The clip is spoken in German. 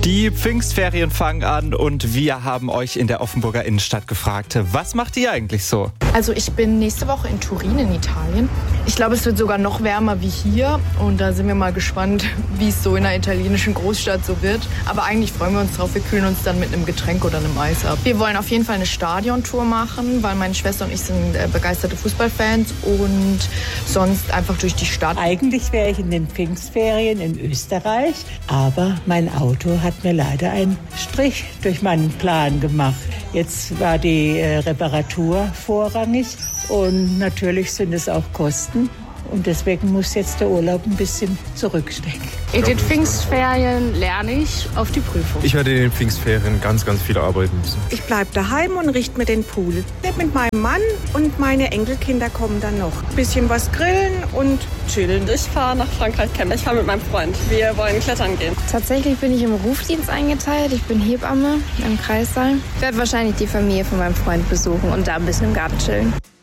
Die Pfingstferien fangen an und wir haben euch in der Offenburger Innenstadt gefragt, was macht ihr eigentlich so? Also ich bin nächste Woche in Turin in Italien. Ich glaube, es wird sogar noch wärmer wie hier und da sind wir mal gespannt, wie es so in einer italienischen Großstadt so wird. Aber eigentlich freuen wir uns drauf, wir kühlen uns dann mit einem Getränk oder einem Eis ab. Wir wollen auf jeden Fall eine Stadiontour machen, weil meine Schwester und ich sind begeisterte Fußballfans und sonst einfach durch die Stadt. Eigentlich wäre ich in den Pfingstferien in Österreich, aber mein Auto hat mir leider einen Strich durch meinen Plan gemacht. Jetzt war die Reparatur vorrangig und natürlich sind es auch Kosten. Und deswegen muss jetzt der Urlaub ein bisschen zurückstecken. In den Pfingstferien lerne ich auf die Prüfung. Ich werde in den Pfingstferien ganz viel arbeiten müssen. Ich bleibe daheim und richte mir den Pool. Mit meinem Mann und meine Enkelkinder kommen dann noch. Ein bisschen was grillen und chillen. Ich fahre nach Frankreich campen. Ich fahre mit meinem Freund. Wir wollen klettern gehen. Tatsächlich bin ich im Rufdienst eingeteilt. Ich bin Hebamme im Kreissaal. Ich werde wahrscheinlich die Familie von meinem Freund besuchen und da ein bisschen im Garten chillen.